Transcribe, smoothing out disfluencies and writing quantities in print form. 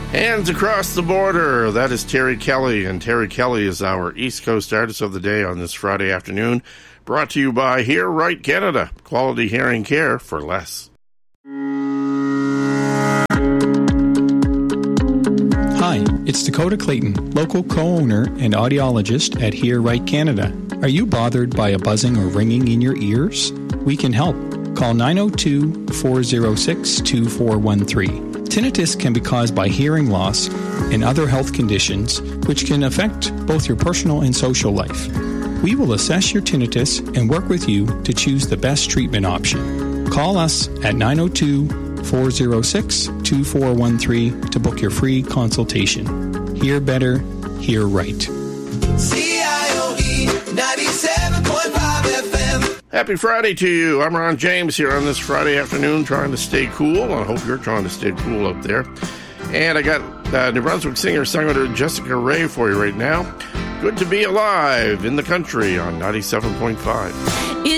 Hands Across the Border. That is Terry Kelly, and Terry Kelly is our East Coast Artist of the Day on this Friday afternoon. Brought to you by Hear Right Canada. Quality hearing care for less. Hi, it's Dakota Clayton, local co-owner and audiologist at Hear Right Canada. Are you bothered by a buzzing or ringing in your ears? We can help. Call 902-406-2413. Tinnitus can be caused by hearing loss and other health conditions, which can affect both your personal and social life. We will assess your tinnitus and work with you to choose the best treatment option. Call us at 902-406-2413 to book your free consultation. Hear better, hear right. CIOE 97.5 FM. Happy Friday to you. I'm Ron James here on this Friday afternoon trying to stay cool. I hope you're trying to stay cool up there. And I got New Brunswick singer-songwriter Jessica Ray for you right now. Good to be alive in the country on 97.5.